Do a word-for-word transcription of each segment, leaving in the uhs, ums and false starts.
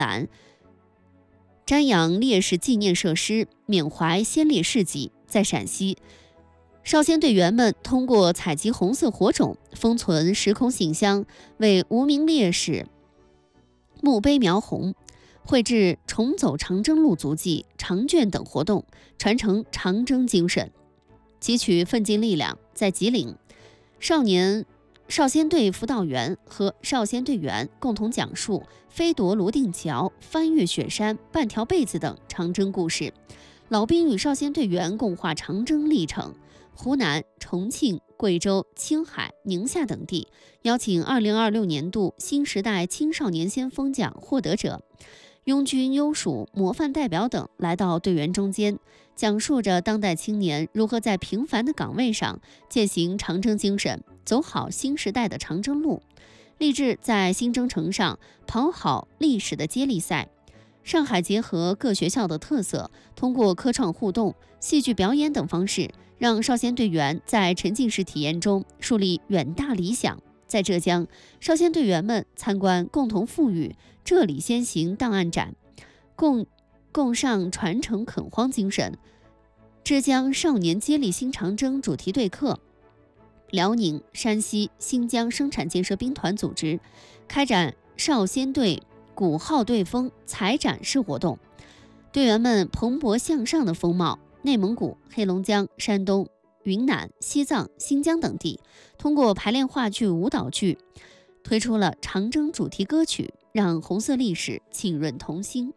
瞻仰烈士纪念设施，缅怀先烈事迹。在陕西，少先队员们通过采集红色火种、封存时空信箱，为无名烈士墓碑描红，绘制重走长征路足迹、长卷等活动，传承长征精神。汲取奋进力量，在吉林，少年少先队辅导员和少先队员共同讲述飞夺泸定桥、翻越雪山、半条被子等长征故事。老兵与少先队员共话长征历程。湖南、重庆、贵州、青海、宁夏等地邀请二零二六年度新时代青少年先锋奖获得者、拥军优属模范代表等来到队员中间，讲述着当代青年如何在平凡的岗位上践行长征精神，走好新时代的长征路，立志在新征程上跑好历史的接力赛。上海结合各学校的特色，通过科创互动、戏剧表演等方式，让少先队员在沉浸式体验中树立远大理想。在浙江，少先队员们参观共同富裕这里先行档案展，共共上传承垦荒精神。浙江少年接力新长征主题对课。辽宁、山西、新疆生产建设兵团组织开展少先队鼓号对风采展示活动，队员们蓬勃向上的风貌，内蒙古、黑龙江、山东、云南、西藏、新疆等地通过排练话剧、舞蹈剧，推出了长征主题歌曲，让红色历史沁润童心。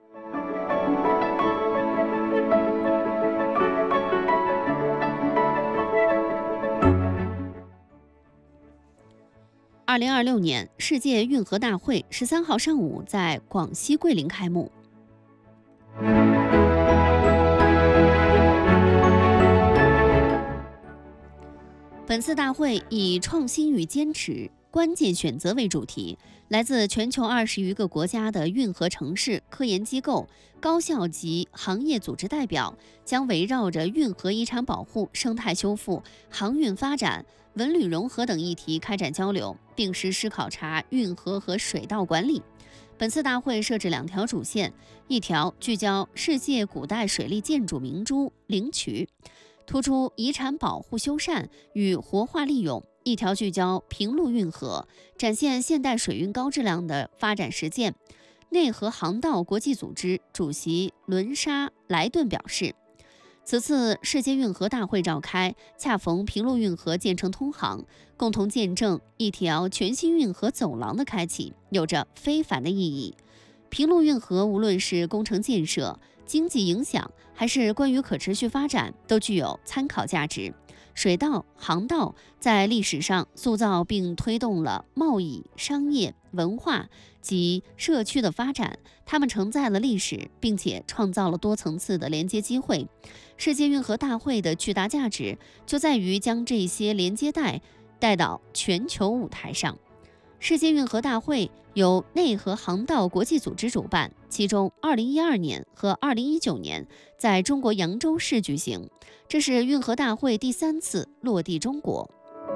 二零二六年世界运河大会十三号上午在广西桂林开幕。本次大会以创新与坚持、关键选择为主题，来自全球二十余个国家的运河城市、科研机构、高校及行业组织代表将围绕着运河遗产保护、生态修复、航运发展、文旅融合等议题开展交流，并实施考察运河和水道管理。本次大会设置两条主线，一条聚焦世界古代水利建筑明珠灵渠，突出遗产保护修缮与活化利用；一条聚焦平陆运河，展现现代水运高质量的发展实践。内河航道国际组织主席伦沙莱顿表示，此次世界运河大会召开，恰逢平陆运河建成通航，共同见证一条全新运河走廊的开启，有着非凡的意义。平陆运河无论是工程建设、经济影响，还是关于可持续发展，都具有参考价值。水道、航道在历史上塑造并推动了贸易、商业、文化及社区的发展，它们承载了历史，并且创造了多层次的连接机会。世界运河大会的巨大价值就在于将这些连接带带到全球舞台上。世界运河大会由内河航道国际组织主办，其中二零一二年和二零一九年在中国扬州市举行，这是运河大会第三次落地中国。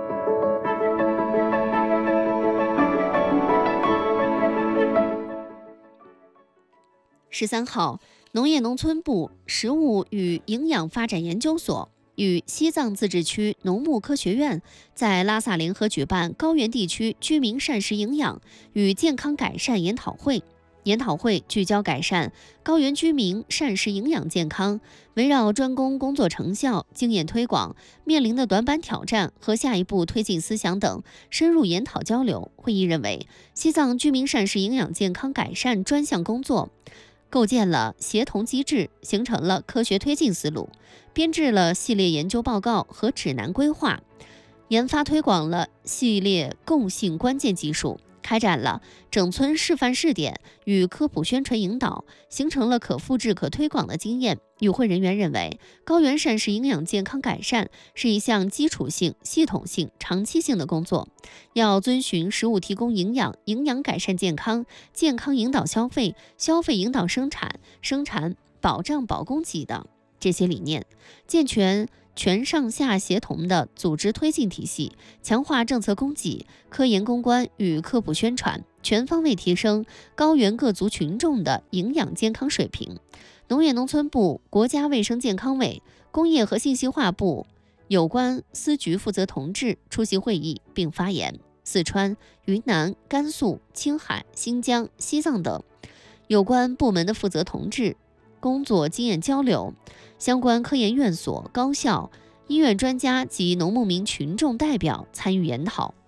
十三号，农业农村部食物与营养发展研究所与西藏自治区农牧科学院在拉萨联合举办高原地区居民膳食营养与健康改善研讨会。研讨会聚焦改善高原居民膳食营养健康，围绕专攻工作成效、经验推广、面临的短板挑战和下一步推进思想等深入研讨交流。会议认为，西藏居民膳食营养健康改善专项工作构建了协同机制，形成了科学推进思路，编制了系列研究报告和指南规划，研发推广了系列共性关键技术，开展了整村示范试点与科普宣传引导，形成了可复制可推广的经验。与会人员认为，高原膳食营养健康改善是一项基础性、系统性、长期性的工作，要遵循食物提供营养、营养改善健康、健康引导消费、消费引导生产、生产保障保供给等这些理念，健全全上下协同的组织推进体系，强化政策供给、科研攻关与科普宣传， 全方位提升高原各族群众的营养健康水平。农业农村部、国家卫生健康委、工业和信息化部有关司局负责同志出席会议并发言。四川、云南、甘肃、青海、新疆、西藏等有关部门的负责同志工作经验交流，相关科研院所、高校、医院专家及农牧民群众代表参与研讨。